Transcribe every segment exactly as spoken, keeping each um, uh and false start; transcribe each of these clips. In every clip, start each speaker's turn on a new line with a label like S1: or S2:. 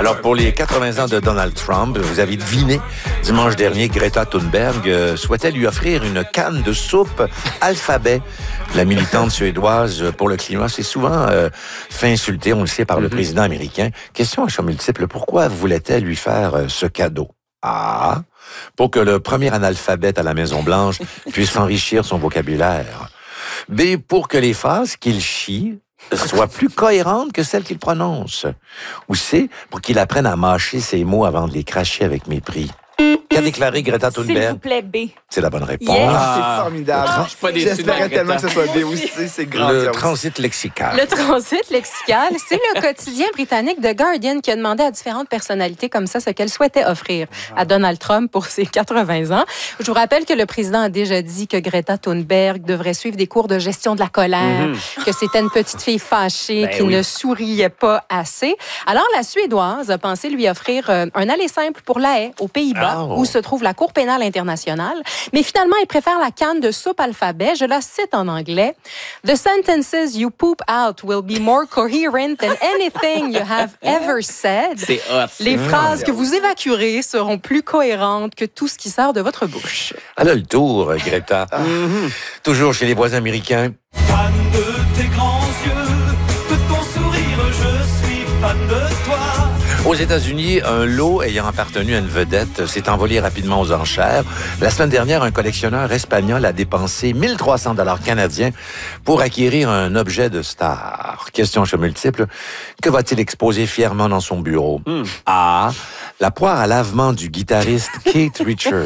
S1: Alors, pour les quatre-vingts ans de Donald Trump, vous avez deviné, dimanche dernier, Greta Thunberg euh, souhaitait lui offrir une canne de soupe alphabet. La militante suédoise pour le climat, c'est souvent euh, fait insulter, on le sait, par mm-hmm. le président américain. Question à choix multiple, pourquoi voulait-elle lui faire euh, ce cadeau? A. Pour que le premier analphabète à la Maison-Blanche puisse enrichir son vocabulaire. B. Pour que les phrases qu'il chie soient plus cohérentes que celles qu'il prononce. Ou C. Pour qu'il apprenne à mâcher ses mots avant de les cracher avec mépris. Qu'a déclaré Greta Thunberg?
S2: S'il vous plaît, B.
S1: C'est la bonne réponse.
S2: Yes.
S3: Ah, c'est formidable.
S2: Ah,
S3: je suis pas déçu. J'espérais tellement que ce soit B aussi. C'est grandiose.
S1: Le transit lexical.
S4: Le transit lexical, c'est le quotidien britannique The Guardian qui a demandé à différentes personnalités comme ça ce qu'elles souhaitaient offrir à Donald Trump pour ses quatre-vingts ans. Je vous rappelle que le président a déjà dit que Greta Thunberg devrait suivre des cours de gestion de la colère, mm-hmm. que c'était une petite fille fâchée ben qui oui. ne souriait pas assez. Alors, la Suédoise a pensé lui offrir un aller simple pour La Haye, aux Pays-Bas, oh. où se trouve la Cour pénale internationale. Mais finalement, il préfère la canne de soupe alphabet. Je la cite en anglais. The sentences you poop out will be more coherent than anything you have ever said.
S3: C'est hot.
S4: Les mmh. phrases que vous évacuerez seront plus cohérentes que tout ce qui sort de votre bouche.
S1: Elle a le tour, Greta. Mm-hmm. Toujours chez les voisins américains.
S5: Fan de tes grands yeux, de ton sourire, je suis fan de toi.
S1: Aux États-Unis, un lot ayant appartenu à une vedette s'est envolé rapidement aux enchères. La semaine dernière, un collectionneur espagnol a dépensé mille trois cents dollars canadiens pour acquérir un objet de star. Question chez multiple. Que va-t-il exposer fièrement dans son bureau? Mm. A. La poire à lavement du guitariste Keith Richards.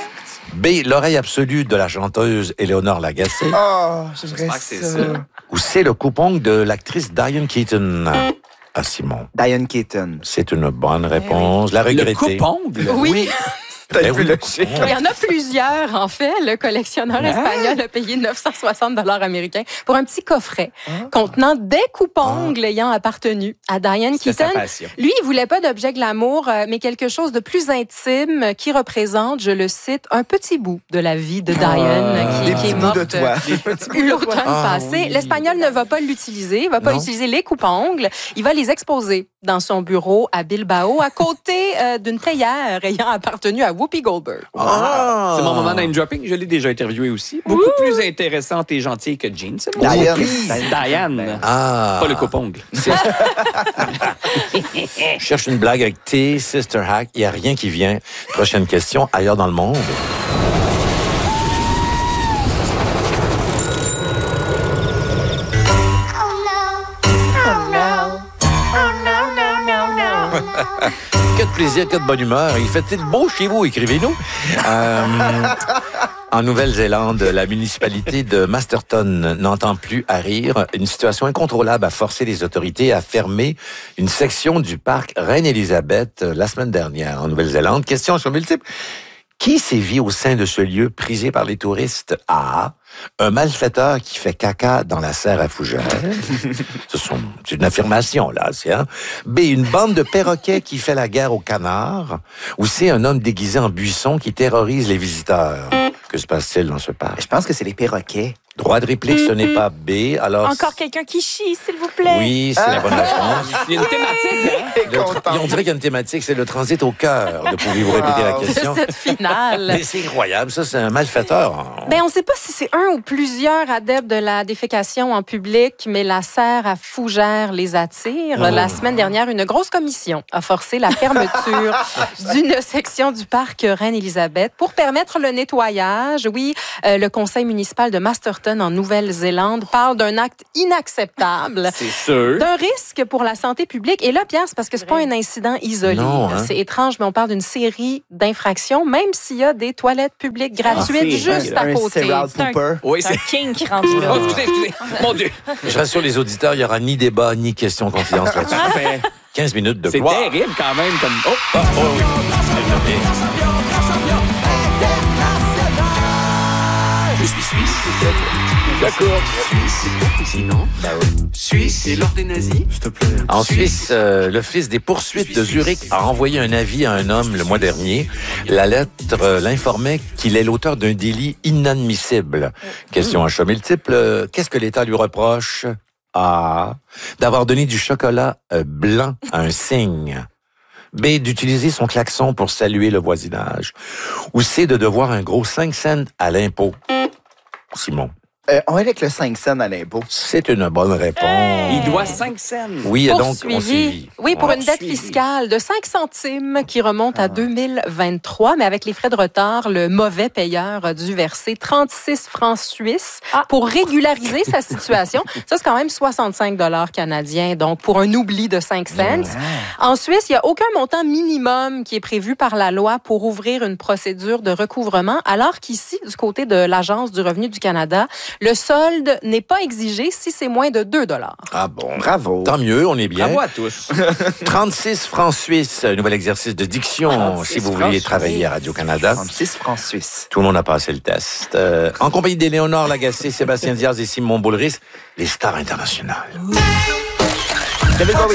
S1: B. L'oreille absolue de la chanteuse Éléonore Lagacé.
S3: Oh, j'aimerais ça. C'est ça.
S1: Ou C. Le coupon de l'actrice Diane Keaton. Ah, Simon.
S3: Diane Keaton.
S1: C'est une bonne réponse. La regrettée.
S3: Le coupon?
S4: Oui. oui.
S1: Ben oui,
S4: il y en a plusieurs, en fait. Le collectionneur ah. espagnol a payé neuf cent soixante dollars américains pour un petit coffret ah. contenant des coupes-ongles ah. ayant appartenu à Diane Keaton. Lui, il voulait pas d'objet glamour, mais quelque chose de plus intime qui représente, je le cite, un petit bout de la vie de Diane ah. qui, qui est morte l'automne ah, passé. Oui. L'Espagnol ne va pas l'utiliser, il va pas non. utiliser les coupes-ongles. Il va les exposer dans son bureau à Bilbao, à côté euh, d'une théière ayant appartenu à Whoopi Goldberg.
S6: Ah. C'est mon moment name dropping. Je l'ai déjà interviewé aussi. Beaucoup Ouh. plus intéressante et gentille que Jean.
S3: Diane.
S6: Diane.
S1: Ah.
S6: Pas le coupongle.
S1: Je cherche une blague avec T, Sister Hack. Il n'y a rien qui vient. Prochaine question. Ailleurs dans le monde. Que de plaisir, que de bonne humeur. Il fait-il beau chez vous? Écrivez-nous. Euh, en Nouvelle-Zélande, la municipalité de Masterton n'entend plus à rire. Une situation incontrôlable a forcé les autorités à fermer une section du parc Reine-Élisabeth la semaine dernière en Nouvelle-Zélande. Question sur multiple. Qui sévit au sein de ce lieu prisé par les touristes? A. Un malfaiteur qui fait caca dans la serre à fougères. Ce sont, c'est une affirmation, là. C'est, hein? B. Une bande de perroquets qui fait la guerre aux canards. Ou C. Un homme déguisé en buisson qui terrorise les visiteurs. Que se passe-t-il dans ce parc?
S3: Je pense que c'est les perroquets.
S1: Droit de réplique, ce n'est pas B. Alors,
S2: encore quelqu'un qui chie, s'il vous plaît.
S1: Oui, c'est ah. la bonne réponse.
S6: Il y a une thématique, hein?
S1: Le, on dirait qu'il y a une thématique, c'est le transit au cœur. De Pouvez-vous répéter wow. la question?
S4: De cette finale.
S1: Mais c'est incroyable, ça, c'est un malfaiteur.
S4: Ben, on ne sait pas si c'est un ou plusieurs adeptes de la défécation en public, mais la serre à fougères les attire. Oh. La semaine dernière, une grosse commission a forcé la fermeture d'une section du parc Reine-Élisabeth pour permettre le nettoyage. Oui, euh, le conseil municipal de Masterton en Nouvelle-Zélande parle d'un acte inacceptable.
S6: C'est sûr.
S4: D'un risque pour la santé publique. Et là, Pierre, c'est parce que c'est pas un incident isolé. Non, hein? C'est étrange, mais on parle d'une série d'infractions, même s'il y a des toilettes publiques gratuites ah, juste à côté.
S3: C'est un,
S6: oui,
S2: c'est un king qui rentre là.
S6: Oh, excusez, excusez. Mon Dieu.
S1: Je rassure les auditeurs, il n'y aura ni débat, ni question confidence là-dessus. quinze minutes de gloire.
S6: C'est terrible quand même. Comme... Oh, oh, oh, oui. Je suis suisse.
S1: D'accord.
S6: Suisse, c'est ici, non?
S1: Ben oui.
S6: Suisse, c'est l'ordre des nazis?
S1: S'il te plaît. En Suisse, euh, l'Office des poursuites de Zurich a envoyé un avis à un homme le mois dernier. La lettre euh, l'informait qu'il est l'auteur d'un délit inadmissible. Question à choix multiple. Euh, qu'est-ce que l'État lui reproche? A. D'avoir donné du chocolat euh, blanc à un cygne. B, d'utiliser son klaxon pour saluer le voisinage. Ou C, de devoir un gros cinq cents à l'impôt. Simon.
S3: Euh, on est avec le cinq cents à l'impôt.
S1: C'est une bonne réponse.
S6: Il doit cinq cents.
S1: Oui, donc on
S4: Poursuivi.
S1: suivi.
S4: Oui, pour
S1: On
S4: une dette
S6: poursuivi.
S4: fiscale de cinq centimes qui remonte à deux mille vingt-trois, mais avec les frais de retard, le mauvais payeur a dû verser trente-six francs suisses pour régulariser sa situation. Ça, c'est quand même soixante-cinq dollars canadiens, donc pour un oubli de cinq cents. En Suisse, il n'y a aucun montant minimum qui est prévu par la loi pour ouvrir une procédure de recouvrement, alors qu'ici, du côté de l'Agence du revenu du Canada, le solde n'est pas exigé si c'est moins de deux dollars.
S1: Ah bon.
S3: Bravo.
S1: Tant mieux, on est bien.
S6: Bravo à tous.
S1: trente-six francs suisses, un nouvel exercice de diction
S6: trente-six
S1: si vous
S6: francs
S1: vouliez travailler à Radio-Canada.
S3: trente-six francs suisses.
S1: Tout le monde a passé le test. Euh, en compagnie d'Éléonore Lagacé, Sébastien Diaz et Simon Boulris, les stars internationales.
S3: David Bowie.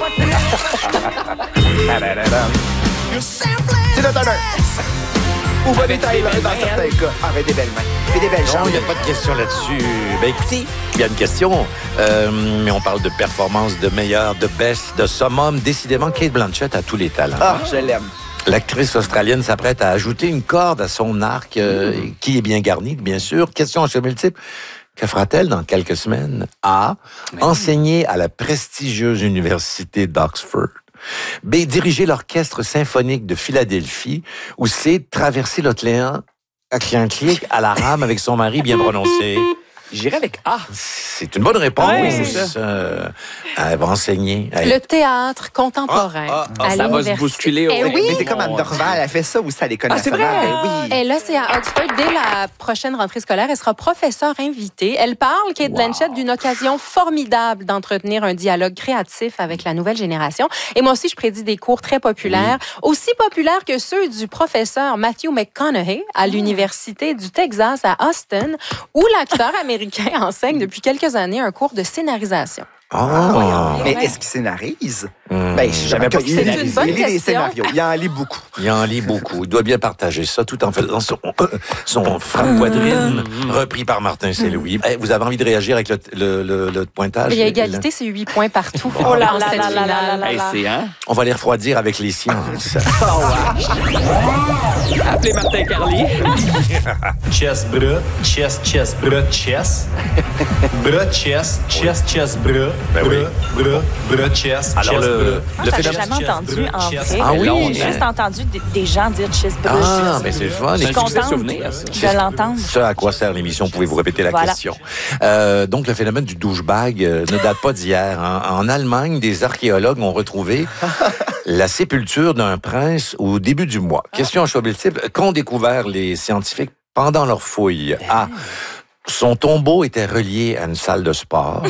S3: C'est le Turner. Ou Bonnie Tyler dans certains cas. Avec des belles mains. Et des belles
S1: Non,
S3: jambes.
S1: il n'y a pas de question là-dessus. Ben écoutez, il y a une question, euh, mais on parle de performance, de meilleur, de best, de summum. Décidément, Kate Blanchett a tous les talents.
S3: Ah, je l'aime.
S1: L'actrice australienne s'apprête à ajouter une corde à son arc, euh, qui est bien garni, bien sûr. Question en choix multiple. Que fera-t-elle dans quelques semaines? A. Enseigner à la prestigieuse université d'Oxford. B. Diriger l'orchestre symphonique de Philadelphie. Ou C. Traverser l'océan Atlantique à la rame avec son mari bien prononcé.
S6: J'irai avec A.
S1: C'est une bonne réponse.
S6: Ouais, c'est ça.
S1: Euh, elle va enseigner. Elle-
S4: Le théâtre contemporain
S1: Ah, ah,
S4: à
S6: Ça va se
S4: l'université.
S6: bousculer au
S4: Eh
S3: Mais
S4: oui,
S3: c'est comme Anne Dorval, elle fait ça aussi à l'École
S6: Ah, c'est
S3: nationale.
S6: vrai?
S3: Ben oui.
S4: et là, c'est à Oxford. Dès la prochaine rentrée scolaire, elle sera professeure invitée. Elle parle, Kate Blanchett, d'une occasion formidable d'entretenir un dialogue créatif avec la nouvelle génération. Et moi aussi, je prédis des cours très populaires, aussi populaires que ceux du professeur Matthew McConaughey à l'Université du Texas à Austin, où l'acteur américain enseigne depuis quelques années un cours de scénarisation.
S1: Ah.
S3: Mais est-ce qu'il scénarise?
S1: Hmm.
S3: Ben, je savais pas qu'il
S4: C'est
S3: scénarisait.
S4: une bonne
S3: Il lit des
S4: question.
S3: scénarios. Il en lit beaucoup.
S1: Il en lit beaucoup. Il doit bien partager ça tout en faisant son, son frappe-poitrine repris par Martin Saint-Louis. Eh, vous avez envie de réagir avec le, le, le, le pointage?
S4: Il y a égalité, c'est huit points partout.
S2: Oh là
S4: dans
S2: là
S4: cette
S2: là là là
S4: finale.
S2: là
S6: Hey,
S2: là.
S6: c'est, hein?
S1: On va les refroidir avec les sciences.
S6: Appelez Martin Carly.
S7: Chest, bras, chest, chest, bras, chest. Bras, chest, chest, chest, bras.
S1: Ben oui.
S7: Bras, bras, bras, chest,
S1: Alors,
S7: chest,
S1: le-
S7: bras.
S1: le
S2: Moi, je l'avais
S1: phénomène-
S2: jamais entendu en vrai.
S1: Ah oui?
S2: J'ai juste entendu des, des gens dire cheeseburger.
S1: Ah, mais c'est le fun.
S2: Je
S1: Et
S2: suis
S1: tu-
S6: succès
S2: contente
S6: souvenir, ça.
S2: de l'entendre.
S1: Ce à quoi sert l'émission, pouvez-vous répéter la
S2: Voilà.
S1: question? Euh, donc, le phénomène du douchebag euh, ne date pas d'hier. hein. En Allemagne, des archéologues ont retrouvé la sépulture d'un prince au début du mois. Question en choix multiple. Qu'ont découvert les scientifiques pendant leur fouille? A. Son tombeau était relié à une salle de sport.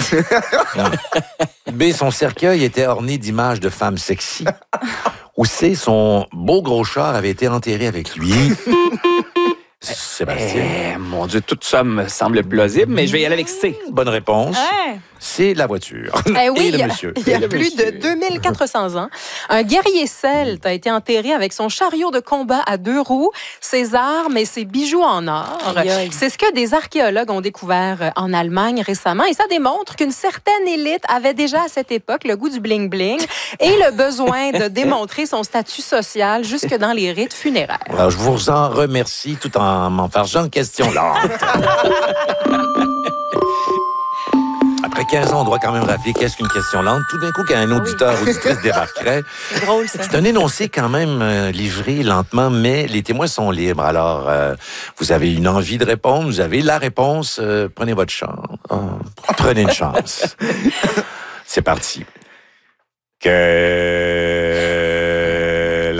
S1: B. Son cercueil était orné d'images de femmes sexy. Ou C. Son beau gros char avait été enterré avec lui. Sébastien.
S6: Eh, mon Dieu, tout ça me semble plausible, mais je vais y aller avec C.
S1: Bonne réponse.
S2: Ouais.
S1: C'est la voiture.
S4: Eh oui,
S1: Et
S4: il
S1: le
S4: y a,
S1: monsieur.
S4: il y a
S1: Et le
S4: plus
S1: monsieur.
S4: de deux mille quatre cents ans, un guerrier celte a été enterré avec son chariot de combat à deux roues, ses armes et ses bijoux en or.
S2: Aïe, aïe.
S4: C'est ce que des archéologues ont découvert en Allemagne récemment et ça démontre qu'une certaine élite avait déjà à cette époque le goût du bling-bling et le besoin de démontrer son statut social jusque dans les rites funéraires.
S1: Alors, je vous en remercie tout en m'en fargeant de questions lentes. Après quinze ans, on doit quand même rappeler qu'est-ce qu'une question lente. Tout d'un coup, quand un auditeur ou auditrice débarquerait,
S2: C'est drôle, ça.
S1: c'est un énoncé quand même euh, livré lentement, mais les témoins sont libres. Alors, euh, vous avez une envie de répondre, vous avez la réponse, euh, prenez votre chance. Oh, prenez une chance. C'est parti. Quel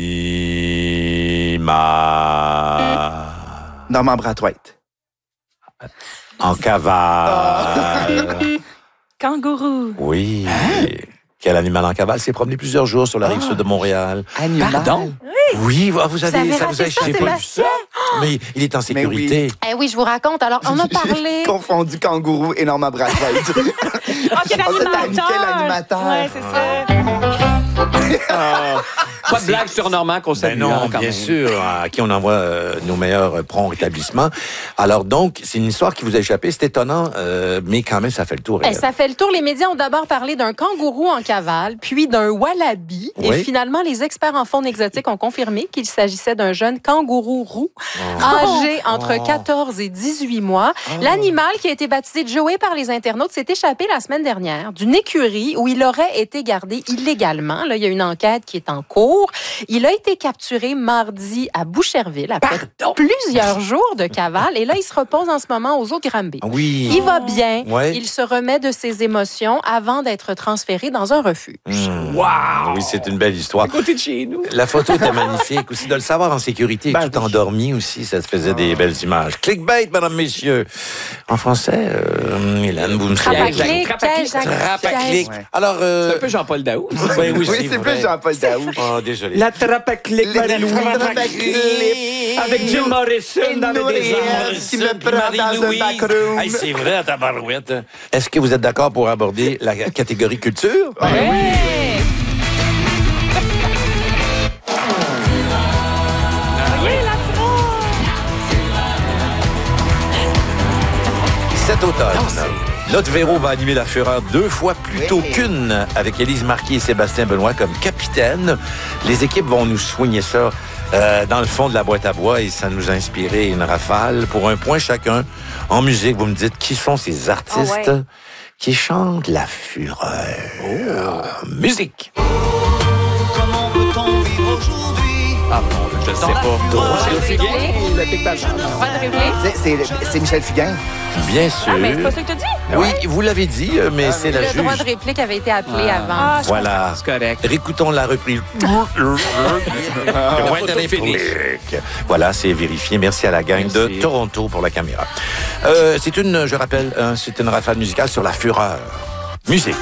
S1: animal
S3: Norman Brathwaite.
S1: en cavale?
S2: Kangourou.
S1: Oui. Quel animal en cavale s'est promené plusieurs jours sur la rive sud de Montréal?
S3: Animal.
S6: Pardon?
S1: Oui, vous avez,
S4: avez
S1: ça vous a
S4: raté ça,
S1: échappé.
S4: Sébastien?
S1: Mais il est en
S3: Mais oui.
S1: sécurité.
S4: Eh oui, je vous raconte. Alors, on a parlé...
S3: J'ai confondu kangourou et Norman Brathwaite.
S2: Ah, quel
S3: Ah, c'était
S2: animateur!
S3: quel animateur?
S2: Ouais, c'est ça.
S6: Ah, pas de blague sur Normand qu'on
S1: Ben
S6: salue.
S1: non,
S6: hein, quand
S1: bien
S6: même.
S1: sûr, à qui on envoie euh, nos meilleurs euh, prompts rétablissements. Alors donc, c'est une histoire qui vous a échappé, c'est étonnant, euh, mais quand même, ça fait le tour.
S4: Eh,
S1: elle.
S4: ça fait le tour. Les médias ont d'abord parlé d'un kangourou en cavale, puis d'un wallaby.
S1: Oui.
S4: Et finalement, les experts en faune exotique ont confirmé qu'il s'agissait d'un jeune kangourou roux,
S1: Oh.
S4: âgé entre quatorze et dix-huit mois. L'animal, qui a été baptisé Joey par les internautes, s'est échappé la semaine dernière d'une écurie où il aurait été gardé illégalement. Là, il y a une enquête qui est en cours. Il a été capturé mardi à Boucherville après
S6: Pardon?
S4: plusieurs jours de cavale. Et là, il se repose en ce moment aux eaux de Granby.
S1: Oui.
S4: Il va bien.
S1: Ouais.
S4: Il se remet de ses émotions avant d'être transféré dans un refuge.
S1: Mmh.
S6: Wow!
S1: Oui, c'est une belle histoire.
S6: À côté de chez nous.
S1: La photo était magnifique aussi. De le savoir en sécurité,
S6: Ben
S1: tout
S6: oui.
S1: endormi aussi, ça te faisait des belles images. Clickbait, mesdames, messieurs. En français, euh, Hélène, vous me
S4: Trappe à
S1: suivez?
S4: clic,
S6: Trappe-à-clic.
S4: piège à
S1: Trappe-à-clic.
S3: Ouais.
S1: Alors, euh,
S6: C'est un peu Jean-Paul Daou.
S1: ben oui,
S3: Oui, c'est
S1: vrai.
S3: plus Jean-Paul Daou.
S1: Oh, désolé.
S6: La trappe à clic,
S3: La
S6: Marie-Louise.
S3: trappe à clic.
S6: Avec Jim Morrison
S3: Et
S6: dans les
S3: Noël.
S6: désordres.
S3: qui me prend dans un backroom.
S1: Hey, c'est vrai, à ta barouette. Est-ce que vous êtes d'accord pour aborder la catégorie culture? Cet automne, notre Véro va animer la Fureur deux fois plus tôt
S3: Oui.
S1: qu'une, avec Élise Marquis et Sébastien Benoît comme capitaine. Les équipes vont nous soigner ça euh, dans le fond de la boîte à bois et ça nous a inspiré une rafale. Pour un point chacun, en musique, vous me dites qui sont ces artistes
S2: Ah ouais.
S1: qui chantent la Fureur. Musique.
S5: Comment peut-on vivre aujourd'hui?
S6: Ah bon, je sais pas. C'est le Fugain ou le Pic Pachard?
S4: Pas de réveiller?
S3: C'est- C'est c'est Michel Fugain.
S1: Bien sûr.
S2: Ah, mais c'est pas ça que tu dis?
S1: Oui, vous l'avez dit, euh, mais c'est la
S4: Le
S1: juge.
S4: droit de réplique avait été appelé
S6: Ah.
S4: avant.
S2: Ah, je
S1: Voilà.
S6: C'est correct.
S1: Récoutons la reprise. Droit de
S6: photo
S1: réplique. Voilà, c'est vérifié. Merci à la gang de
S6: Merci.
S1: Toronto pour la caméra. Euh, c'est une, je rappelle, hein, c'est une rafale musicale sur la fureur. Musique.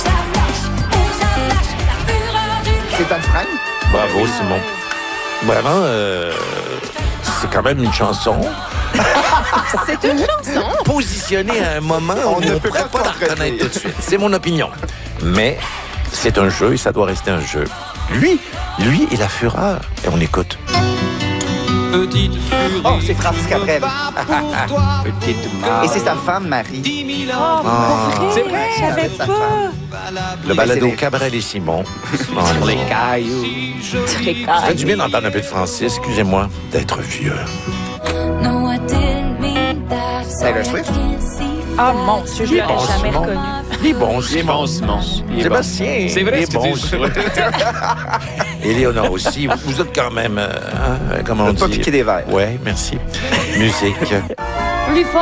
S3: C'est Anne Frank.
S1: Bravo, Simon. Vraiment, euh, c'est quand même une chanson
S4: C'est une chanson.
S1: positionnée à un moment où
S3: On ne
S1: on
S3: peut
S1: pourrait
S3: pas
S1: pas la
S3: contredire.
S1: reconnaître tout de suite. C'est mon opinion. Mais c'est un jeu et ça doit rester un jeu. Lui, lui et la fureur. Et on écoute.
S5: Petite furie.
S3: Oh, c'est Francis Cabrel.
S5: Pas pour toi.
S6: Petite mort.
S3: Et c'est sa femme, Marie.
S5: Dix mille
S2: Oh,
S5: ans.
S6: C'est vrai.
S2: je savais
S3: Avec sa
S2: pas.
S3: femme.
S1: Le balado
S3: c'est des-
S1: Cabrel et Simon.
S6: Sur les cailloux.
S1: Ça fait du bien d'entendre un peu de Francis, excusez-moi, d'être vieux.
S3: Taylor Swift.
S2: Ah, mon Dieu, je
S1: Il est
S2: l'aurais
S1: bon,
S2: jamais
S1: Simon.
S2: reconnu.
S1: Il est bon,
S6: C'est bon, Simon. Il est
S1: Sébastien.
S6: bon. C'est vrai
S1: il
S6: ce
S1: est
S6: que
S1: bon.
S6: tu dis.
S1: Éléonore aussi. Vous êtes quand même, euh, hein, comment on
S3: Pas
S1: dit?
S3: piqué des verres.
S1: Ouais, merci. Musique.
S2: Plus fort.